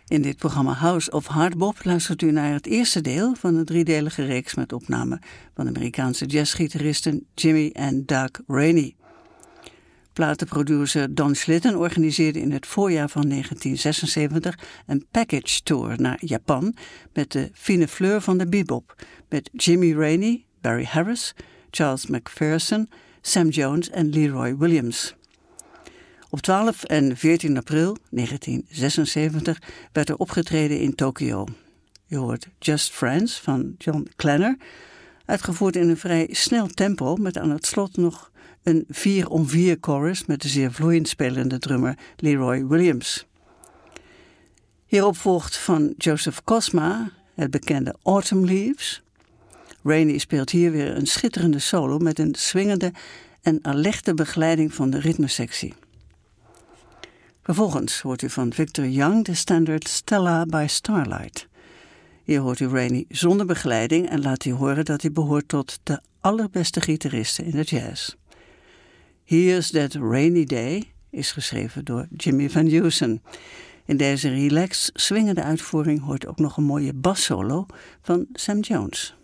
In dit programma House of Hardbop luistert u naar het eerste deel van een driedelige reeks met opnamen van de Amerikaanse jazzgitaristen Jimmy en Doug Rainey. Platenproducer Don Schlitten organiseerde in het voorjaar van 1976 een package tour naar Japan met de fine fleur van de bebop, met Jimmy Rainey, Barry Harris, Charles McPherson, Sam Jones en Leroy Williams. Op 12 en 14 april 1976 werd er opgetreden in Tokio. Je hoort Just Friends van John Klenner, uitgevoerd in een vrij snel tempo met aan het slot nog een 4-om-4 chorus met de zeer vloeiend spelende drummer Leroy Williams. Hierop volgt van Joseph Cosma het bekende Autumn Leaves. Rainey speelt hier weer een schitterende solo met een swingende en alerte begeleiding van de ritmesectie. Vervolgens hoort u van Victor Young de standaard Stella by Starlight. Hier hoort u Rainey zonder begeleiding en laat hij horen dat hij behoort tot de allerbeste gitaristen in de jazz. Here's That Rainy Day is geschreven door Jimmy Van Heusen. In deze relaxed swingende uitvoering hoort ook nog een mooie bassolo van Sam Jones.